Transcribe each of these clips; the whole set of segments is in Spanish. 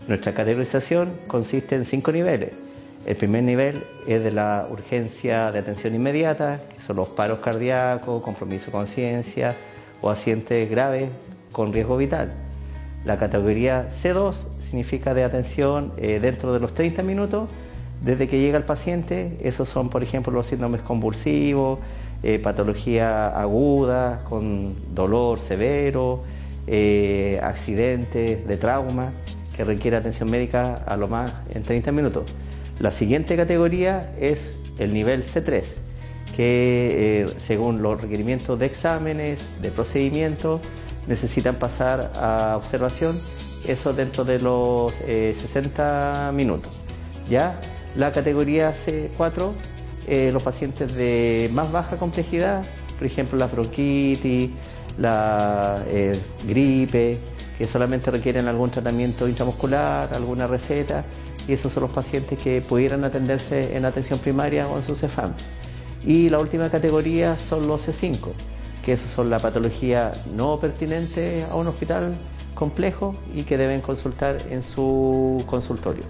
Nuestra categorización consiste en 5 niveles. El primer nivel es de la urgencia de atención inmediata, que son los paros cardíacos, compromiso de conciencia o accidentes graves con riesgo vital. La categoría C2 significa de atención dentro de los 30 minutos desde que llega el paciente. Esos son, por ejemplo, los síndromes convulsivos, patología aguda con dolor severo, accidentes de trauma que requiere atención médica a lo más en 30 minutos. La siguiente categoría es el nivel C3, que según los requerimientos de exámenes, de procedimientos, necesitan pasar a observación, eso dentro de los 60 minutos. ¿Ya? La categoría C4, los pacientes de más baja complejidad, por ejemplo la bronquitis, la gripe, que solamente requieren algún tratamiento intramuscular, alguna receta, y esos son los pacientes que pudieran atenderse en atención primaria o en su CEFAM. Y la última categoría son los C5, que esos son la patología no pertinente a un hospital complejo y que deben consultar en su consultorio.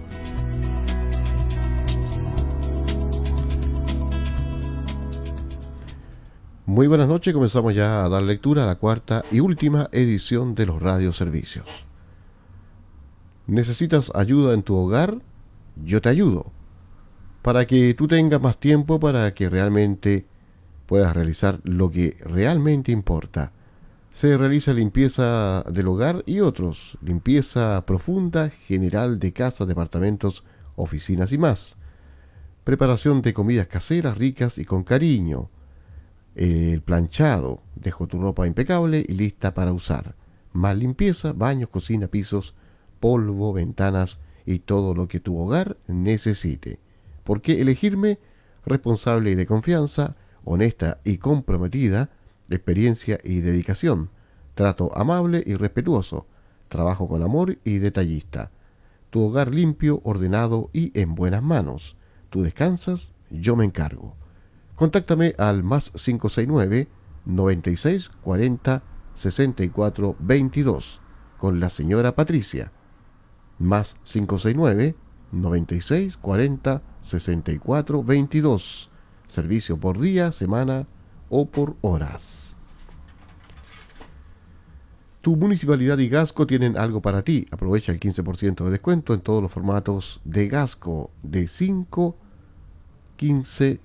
Muy buenas noches, comenzamos ya a dar lectura a la cuarta y última edición de los radioservicios. ¿Necesitas ayuda en tu hogar? Yo te ayudo. Para que tú tengas más tiempo, para que realmente puedas realizar lo que realmente importa. Se realiza limpieza del hogar y otros, limpieza profunda general de casas, departamentos, oficinas y más. Preparación de comidas caseras ricas y con cariño. El planchado, dejo tu ropa impecable y lista para usar. Más limpieza, baños, cocina, pisos, polvo, ventanas y todo lo que tu hogar necesite. ¿Por qué elegirme? Responsable y de confianza, honesta y comprometida, experiencia y dedicación, trato amable y respetuoso, trabajo con amor y detallista. Tu hogar limpio, ordenado y en buenas manos. Tú descansas, yo me encargo. Contáctame al más 569 96 40 64 22 con la señora Patricia. Más 569 96 40 64 22. Servicio por día, semana o por horas. Tu municipalidad y Gasco tienen algo para ti. Aprovecha el 15% de descuento en todos los formatos de Gasco de 5, 15,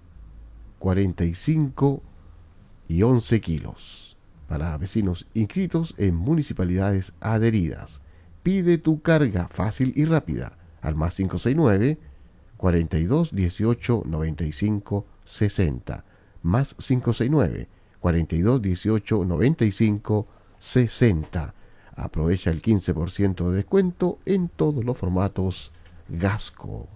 45 y 11 kilos. Para vecinos inscritos en municipalidades adheridas. Pide tu carga fácil y rápida al más 569 42 18 95 60. Más 569 42 18 95 60. Aprovecha el 15% de descuento en todos los formatos Gasco.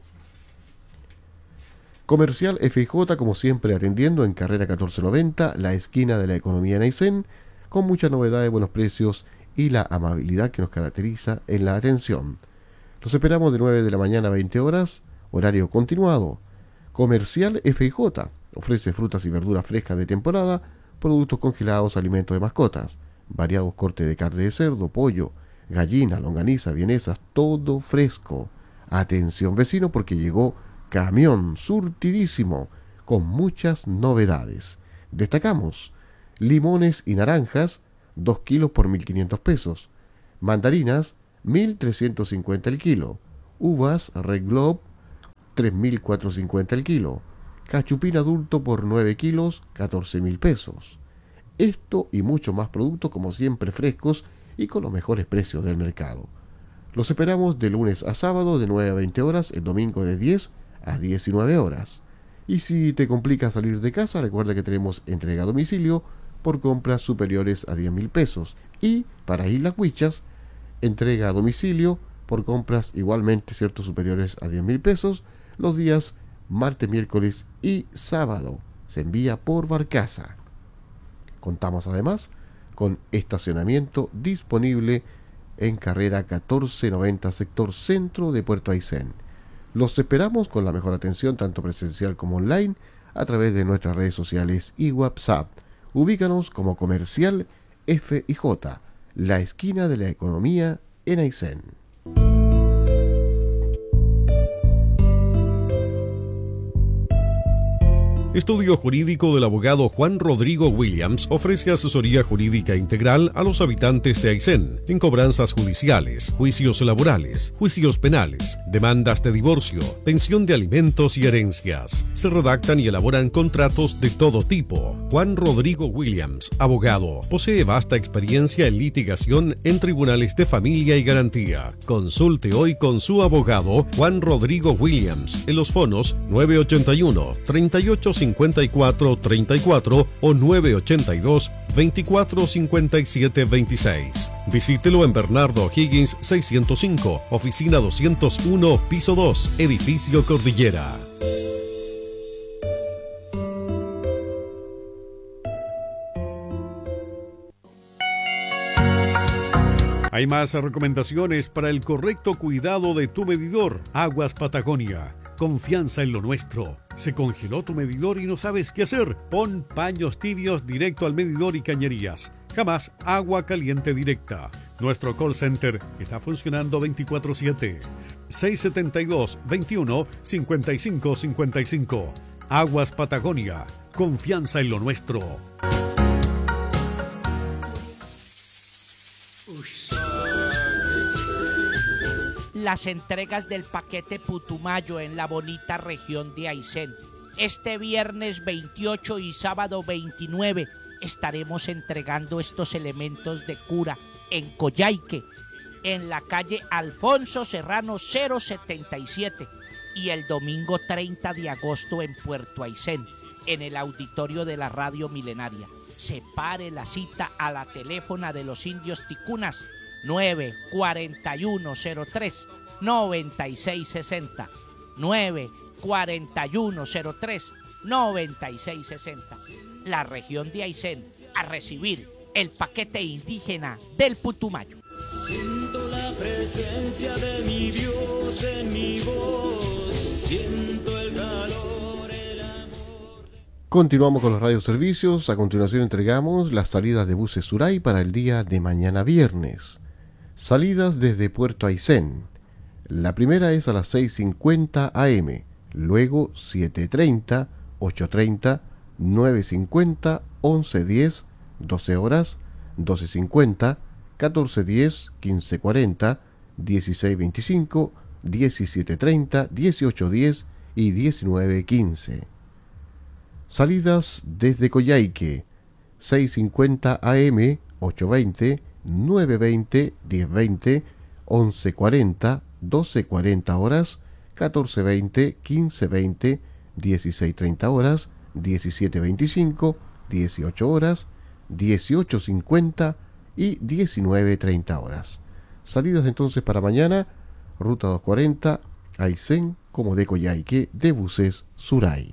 Comercial FJ, como siempre, atendiendo en carrera 1490, la esquina de la economía en Aysén, con mucha novedad de buenos precios y la amabilidad que nos caracteriza en la atención. Los esperamos de 9 de la mañana a 20 horas, horario continuado. Comercial FJ ofrece frutas y verduras frescas de temporada, productos congelados, alimentos de mascotas, variados cortes de carne de cerdo, pollo, gallina, longaniza, vienesas, todo fresco. Atención vecino, porque llegó camión surtidísimo con muchas novedades. Destacamos limones y naranjas 2 kilos por 1.500 pesos, mandarinas 1.350 el kilo, uvas Red Globe 3.450 el kilo, cachupín adulto por 9 kilos 14.000 pesos. Esto y mucho más productos, como siempre, frescos y con los mejores precios del mercado. Los esperamos de lunes a sábado de 9 a 20 horas, el domingo de 10 a 19 horas. Y si te complica salir de casa, recuerda que tenemos entrega a domicilio por compras superiores a 10.000 pesos. Y para Islas Huichas, entrega a domicilio por compras igualmente superiores a 10.000 pesos los días martes, miércoles y sábado. Se envía por barcaza. Contamos además con estacionamiento disponible en carrera 1490, sector centro de Puerto Aysén. Los esperamos con la mejor atención, tanto presencial como online, a través de nuestras redes sociales y WhatsApp. Ubícanos como Comercial FJ, la esquina de la economía en Aysén. Estudio Jurídico del abogado Juan Rodrigo Williams ofrece asesoría jurídica integral a los habitantes de Aysén en cobranzas judiciales, juicios laborales, juicios penales, demandas de divorcio, pensión de alimentos y herencias. Se redactan y elaboran contratos de todo tipo. Juan Rodrigo Williams, abogado, posee vasta experiencia en litigación en tribunales de familia y garantía. Consulte hoy con su abogado Juan Rodrigo Williams en los fonos 981 38 54 34 o 982 24 57 26. Visítelo en Bernardo Higgins 605, oficina 201, piso 2, edificio Cordillera. Hay más recomendaciones para el correcto cuidado de tu medidor. Aguas Patagonia. Confianza en lo nuestro. ¿Se congeló tu medidor y no sabes qué hacer? Pon paños tibios directo al medidor y cañerías. Jamás agua caliente directa. Nuestro call center está funcionando 24/7. 672-21-5555. Aguas Patagonia. Confianza en lo nuestro. Las entregas del paquete Putumayo en la bonita región de Aysén. Este viernes 28 y sábado 29 estaremos entregando estos elementos de cura en Coyhaique, en la calle Alfonso Serrano 077, y el domingo 30 de agosto en Puerto Aysén, en el auditorio de la Radio Milenaria. Separe la cita a la teléfona de los indios ticunas 94103-9660, 94103-9660. La región de Aysén a recibir el paquete indígena del Putumayo. Siento la presencia de mi Dios en mi voz, siento el calor, el amor. Continuamos con los radioservicios. A continuación entregamos las salidas de buses Suray para el día de mañana viernes. Salidas desde Puerto Aysén. La primera es a las 6:50 am, luego 7:30, 8:30, 9:50, 11:10, 12 horas, 12:50, 14:10, 15:40, 16:25, 17:30, 18:10 y 19:15. Salidas desde Coyhaique, 6:50 am, 8:20, 9:20, 10:20, 11:40, 12:40 horas, 14:20, 15:20, 16:30 horas, 17:25, 18 horas, 18:50 y 19:30 horas. Salidas entonces para mañana, ruta 240, Aysén como de Coyhaique, de buses Suray.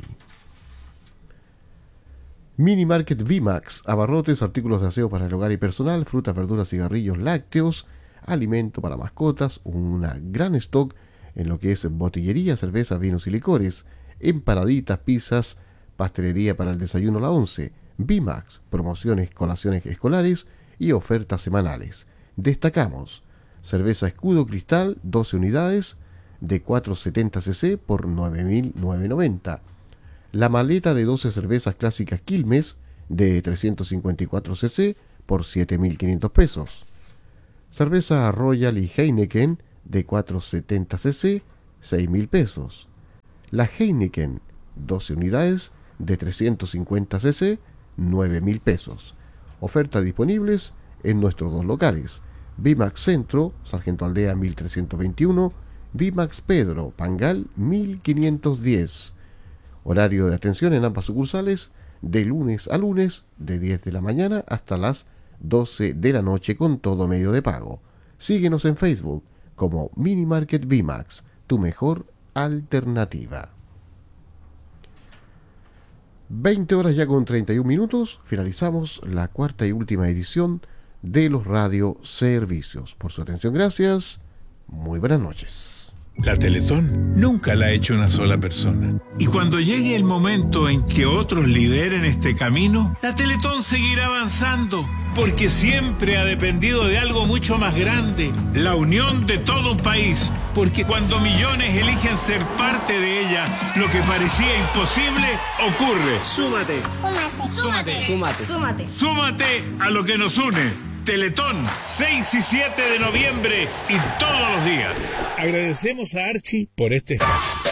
Mini Market VMAX, abarrotes, artículos de aseo para el hogar y personal, frutas, verduras, cigarrillos, lácteos, alimento para mascotas, una gran stock en lo que es botillería, cerveza, vinos y licores, empanaditas, pizzas, pastelería para el desayuno a la 11, VMAX, promociones, colaciones escolares y ofertas semanales. Destacamos cerveza Escudo Cristal, 12 unidades de 470 cc por 9.990. La maleta de 12 cervezas clásicas Quilmes de 354 cc por 7.500 pesos. Cerveza Royal y Heineken de 470 cc, 6.000 pesos. La Heineken, 12 unidades de 350 cc, 9.000 pesos. Ofertas disponibles en nuestros dos locales. VMAX Centro, Sargento Aldea 1321, VMAX Pedro, Pangal 1510. Horario de atención en ambas sucursales de lunes a lunes de 10 de la mañana hasta las 12 de la noche con todo medio de pago. Síguenos en Facebook como Mini Market VMAX, tu mejor alternativa. 20 horas ya con 31 minutos, finalizamos la cuarta y última edición de los Radio Servicios. Por su atención, gracias. Muy buenas noches. La Teletón nunca la ha hecho una sola persona. Y cuando llegue el momento en que otros lideren este camino, la Teletón seguirá avanzando, porque siempre ha dependido de algo mucho más grande, la unión de todo un país. Porque cuando millones eligen ser parte de ella, lo que parecía imposible ocurre. Súmate. Súmate. Súmate. Súmate. Súmate a lo que nos une. Teletón, 6 y 7 de noviembre y todos los días. Agradecemos a Archie por este espacio.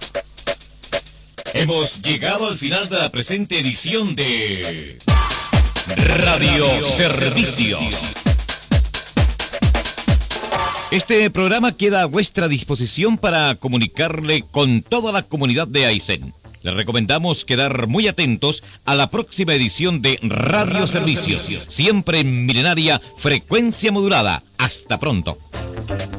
Hemos llegado al final de la presente edición de Radio Servicios. Este programa queda a vuestra disposición para comunicarle con toda la comunidad de Aysén. Les recomendamos quedar muy atentos a la próxima edición de Radio Servicios, siempre en milenaria frecuencia modulada. Hasta pronto.